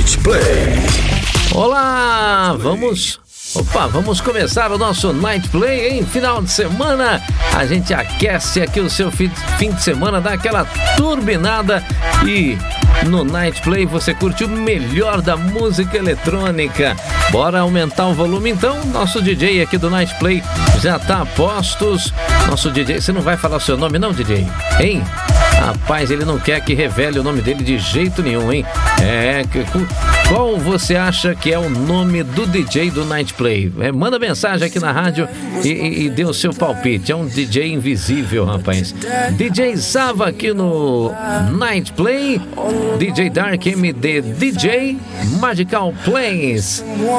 Night Play. Olá, vamos começar o nosso Night Play em final de semana. A gente aquece aqui o seu fim de semana, dá aquela turbinada e no Night Play você curte o melhor da música eletrônica. Bora aumentar o volume então. Nosso DJ aqui do Night Play já tá a postos. Nosso DJ, você não vai falar o seu nome não, DJ? Hein? Rapaz, ele não quer que revele o nome dele de jeito nenhum, hein? Qual você acha que é o nome do DJ do Night Play? Manda mensagem aqui na rádio e dê o seu palpite. É um DJ invisível, rapaz. DJ Zava aqui no Night Play. DJ Dark MD DJ Magical Plays.